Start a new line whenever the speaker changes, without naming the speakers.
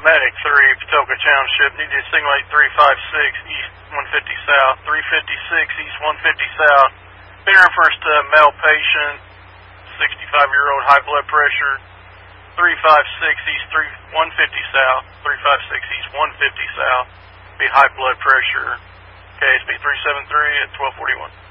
Medic 3, Patoka Township. Need to singulate 356 East 150 South. 356 East 150 South. Been first male patient, 65-year-old, high blood pressure. 356 East 150 South. 356 East 150 South. Be high blood pressure. KSB 373 at 1241.